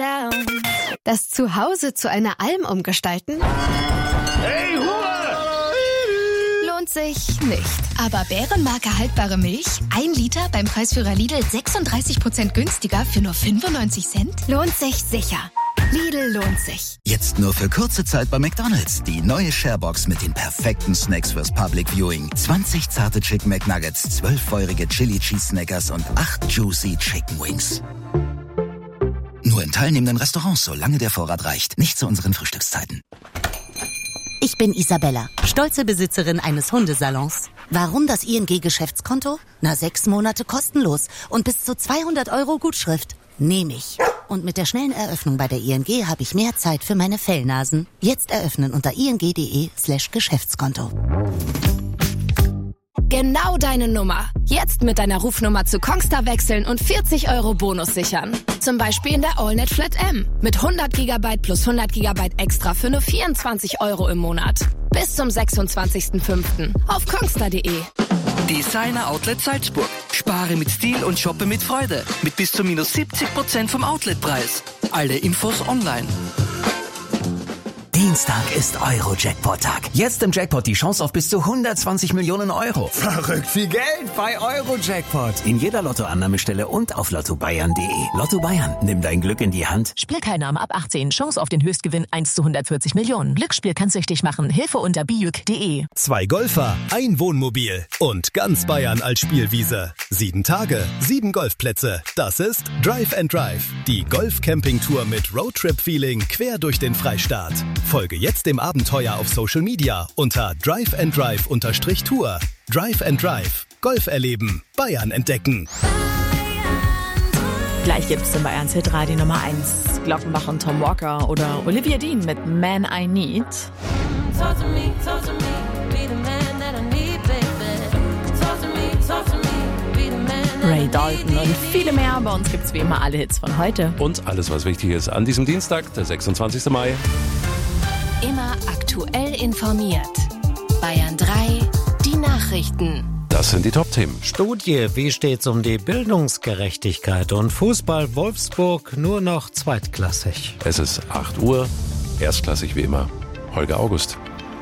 Das Zuhause zu einer Alm umgestalten? Hey, Ruhe! Lohnt sich nicht. Aber Bärenmarke haltbare Milch? 1 Liter beim Preisführer Lidl 36% günstiger für nur 95 Cent? Lohnt sich sicher. Lidl lohnt sich. Jetzt nur für kurze Zeit bei McDonald's. Die neue Sharebox mit den perfekten Snacks fürs Public Viewing. 20 zarte Chicken McNuggets, 12 feurige Chili Cheese Snackers und 8 juicy Chicken Wings. Nur in teilnehmenden Restaurants, solange der Vorrat reicht. Nicht zu unseren Frühstückszeiten. Ich bin Isabella, stolze Besitzerin eines Hundesalons. Warum das ING-Geschäftskonto? 6 Monate kostenlos und bis zu 200 € Gutschrift. Nehme ich. Und mit der schnellen Eröffnung bei der ING habe ich mehr Zeit für meine Fellnasen. Jetzt eröffnen unter ing.de/Geschäftskonto. Genau deine Nummer. Jetzt mit deiner Rufnummer zu Kongstar wechseln und 40 € Bonus sichern. Zum Beispiel in der AllNet Flat M. Mit 100 GB plus 100 GB extra für nur 24 € im Monat. Bis zum 26.05. auf kongstar.de. Designer Outlet Salzburg. Spare mit Stil und shoppe mit Freude. Mit bis zu minus 70% vom Outletpreis. Alle Infos online. Dienstag ist Euro-Jackpot-Tag. Jetzt im Jackpot die Chance auf bis zu 120 Millionen €. Verrückt viel Geld bei Euro-Jackpot. In jeder Lottoannahmestelle und auf lottobayern.de. Lotto Bayern, nimm dein Glück in die Hand. Spielteilnahme ab 18. Chance auf den Höchstgewinn 1 zu 140 Millionen. Glücksspiel kann süchtig machen. Hilfe unter bijuk.de. 2 Golfer, 1 Wohnmobil und ganz Bayern als Spielwiese. 7 Tage, 7 Golfplätze. Das ist Drive and Drive. Die Golf-Camping-Tour mit Roadtrip-Feeling quer durch den Freistaat. Folge jetzt dem Abenteuer auf Social Media unter driveanddrive_Tour. Drive and Drive. Golf erleben. Bayern entdecken. Gleich gibt's in Bayerns Hitradio Nummer 1 Glockenbach und Tom Walker oder Olivia Dean mit Man I Need. Ray Dalton und viele mehr. Bei uns gibt's wie immer alle Hits von heute. Und alles, was wichtig ist an diesem Dienstag, der 26. Mai. Immer aktuell informiert. Bayern 3, die Nachrichten. Das sind die Top-Themen. Studie, wie steht's um die Bildungsgerechtigkeit? Und Fußball Wolfsburg nur noch zweitklassig. Es ist 8 Uhr, erstklassig wie immer. Holger August.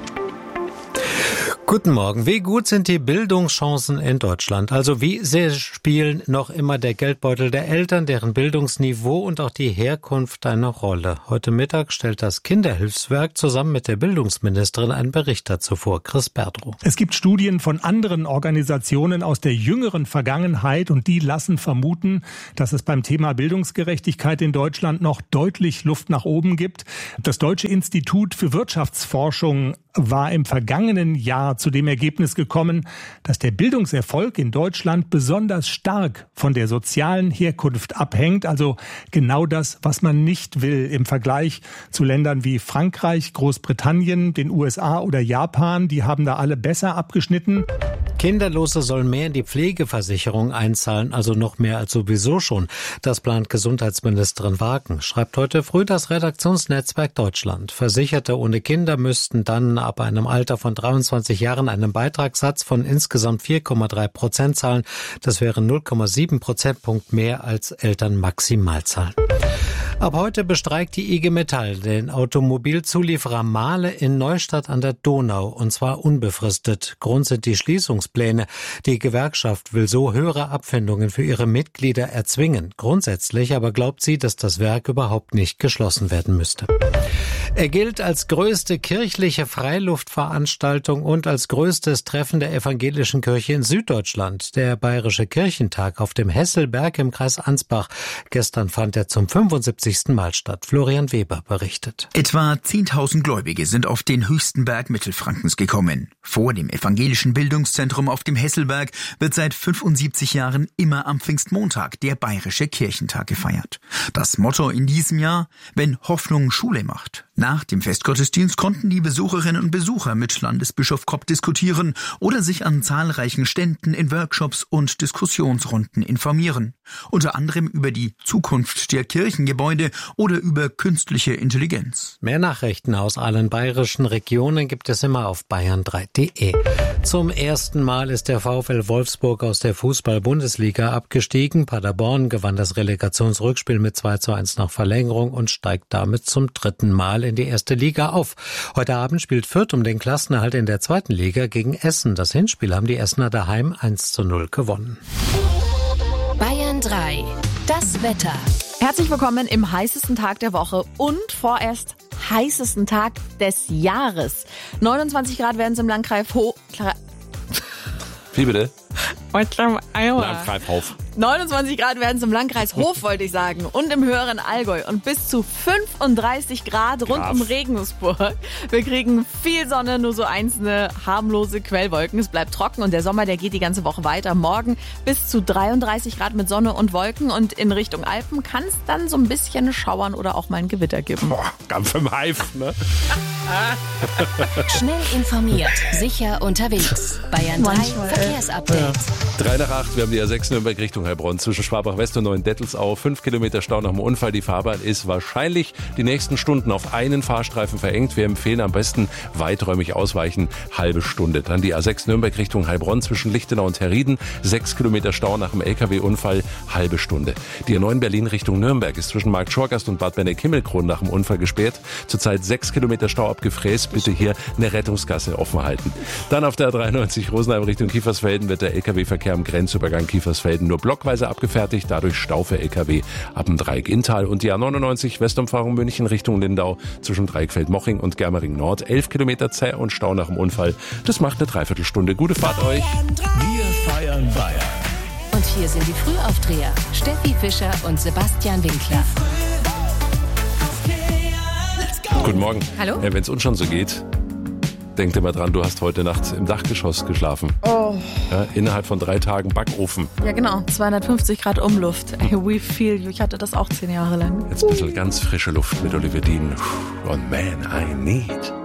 Guten Morgen. Wie gut sind die Bildungschancen in Deutschland? Also wie sehr spielen noch immer der Geldbeutel der Eltern, deren Bildungsniveau und auch die Herkunft eine Rolle? Heute Mittag stellt das Kinderhilfswerk zusammen mit der Bildungsministerin einen Bericht dazu vor. Chris Berdrow. Es gibt Studien von anderen Organisationen aus der jüngeren Vergangenheit und die lassen vermuten, dass es beim Thema Bildungsgerechtigkeit in Deutschland noch deutlich Luft nach oben gibt. Das Deutsche Institut für Wirtschaftsforschung war im vergangenen Jahr zu dem Ergebnis gekommen, dass der Bildungserfolg in Deutschland besonders stark von der sozialen Herkunft abhängt. Also genau das, was man nicht will im Vergleich zu Ländern wie Frankreich, Großbritannien, den USA oder Japan. Die haben da alle besser abgeschnitten. Kinderlose sollen mehr in die Pflegeversicherung einzahlen, also noch mehr als sowieso schon. Das plant Gesundheitsministerin Wagen, schreibt heute früh das Redaktionsnetzwerk Deutschland. Versicherte ohne Kinder müssten dann ab einem Alter von 23 Jahren einen Beitragssatz von insgesamt 4,3% zahlen. Das wären 0,7 Prozentpunkt mehr als Eltern maximal zahlen. Ab heute bestreikt die IG Metall den Automobilzulieferer Mahle in Neustadt an der Donau, und zwar unbefristet. Grund sind die Schließungspläne. Die Gewerkschaft will so höhere Abfindungen für ihre Mitglieder erzwingen. Grundsätzlich aber glaubt sie, dass das Werk überhaupt nicht geschlossen werden müsste. Er gilt als größte kirchliche Freiluftveranstaltung und als größtes Treffen der evangelischen Kirche in Süddeutschland. Der Bayerische Kirchentag auf dem Hesselberg im Kreis Ansbach. Gestern fand er zum 75. Mal statt. Florian Weber berichtet. Etwa 10.000 Gläubige sind auf den höchsten Berg Mittelfrankens gekommen. Vor dem evangelischen Bildungszentrum auf dem Hesselberg wird seit 75 Jahren immer am Pfingstmontag der Bayerische Kirchentag gefeiert. Das Motto in diesem Jahr: Wenn Hoffnung Schule macht. Nach dem Festgottesdienst konnten die Besucherinnen und Besucher mit Landesbischof Kopp diskutieren oder sich an zahlreichen Ständen in Workshops und Diskussionsrunden informieren. Unter anderem über die Zukunft der Kirchengebäude oder über künstliche Intelligenz. Mehr Nachrichten aus allen bayerischen Regionen gibt es immer auf bayern3.de. Zum ersten Mal ist der VfL Wolfsburg aus der Fußball-Bundesliga abgestiegen. Paderborn gewann das Relegationsrückspiel mit 2:1 nach Verlängerung und steigt damit zum 3. Mal in die erste Liga auf. Heute Abend spielt Fürth um den Klassenerhalt in der 2. Liga gegen Essen. Das Hinspiel haben die Essener daheim 1:0 gewonnen. Bayern 3. Das Wetter. Herzlich willkommen im heißesten Tag der Woche und vorerst heißesten Tag des Jahres. 29 Grad werden es im Landkreis Wie bitte? Landkreis Hof. 29 Grad werden es im Landkreis Hof, wollte ich sagen, und im höheren Allgäu. Und bis zu 35 Grad rund um Regensburg. Wir kriegen viel Sonne, nur so einzelne harmlose Quellwolken. Es bleibt trocken und der Sommer, der geht die ganze Woche weiter. Morgen bis zu 33 Grad mit Sonne und Wolken. Und in Richtung Alpen kann es dann so ein bisschen schauern oder auch mal ein Gewitter geben. Boah, ganz im Hive, ne? Schnell informiert, sicher unterwegs. Bayern 3 Verkehrsupdate. 7:03, wir haben die A6 Nürnberg Richtung Heilbronn zwischen Schwabach-West und Neuendettelsau. 5 Kilometer Stau nach dem Unfall. Die Fahrbahn ist wahrscheinlich die nächsten Stunden auf einen Fahrstreifen verengt. Wir empfehlen am besten weiträumig ausweichen, halbe Stunde. Dann die A6 Nürnberg Richtung Heilbronn zwischen Lichtenau und Herrieden. 6 Kilometer Stau nach dem LKW-Unfall, halbe Stunde. Die A9 Berlin Richtung Nürnberg ist zwischen Markt Schorgast und Bad Benneck-Himmelkron nach dem Unfall gesperrt. Zurzeit 6 Kilometer Stau ab Gefräß. Bitte hier eine Rettungsgasse offen halten. Dann auf der A93 Rosenheim Richtung Kiefersfelden wird der LKW-Verkehr am Grenzübergang Kiefersfelden nur blockweise abgefertigt, dadurch Stau für LKW ab dem Dreieck Inntal. Und die A99 Westumfahrung München Richtung Lindau zwischen Dreieckfeld-Moching und Germering Nord. 11 Kilometer zäh und Stau nach dem Unfall. Das macht eine Dreiviertelstunde. Gute Fahrt euch. Wir feiern Bayern. Und hier sind die Frühaufdreher. Steffi Fischer und Sebastian Winkler. Guten Morgen. Hallo. Wenn es uns schon so geht, denk dir mal dran, du hast heute Nacht im Dachgeschoss geschlafen. Oh. Ja, innerhalb von 3 Tagen Backofen. Ja genau, 250 Grad Umluft. We feel you. Ich hatte das auch 10 Jahre lang. Jetzt ein bisschen ganz frische Luft mit Olivia Dean. Und Man, I Need.